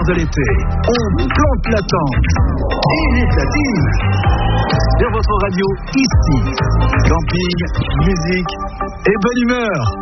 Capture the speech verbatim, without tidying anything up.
cœur de l'été, on plante la tente et les platines sur votre radio ici. Camping, musique et bonne humeur.